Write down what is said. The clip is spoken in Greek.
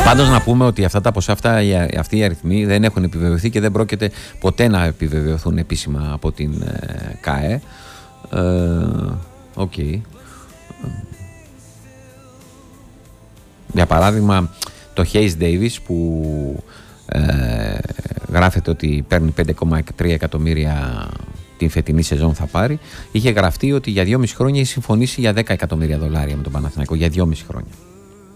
Πάντως να πούμε ότι αυτά τα ποσά, αυτοί οι αριθμοί δεν έχουν επιβεβαιωθεί και δεν πρόκειται ποτέ να επιβεβαιωθούν επίσημα από την ΚΑΕ. Okay. Για παράδειγμα, το Hayes Davis που γράφεται ότι παίρνει 5,3 εκατομμύρια την φετινή σεζόν θα πάρει, είχε γραφτεί ότι για 2,5 χρόνια έχει συμφωνήσει για $10 εκατομμύρια με τον Παναθηναϊκό, για 2,5 χρόνια.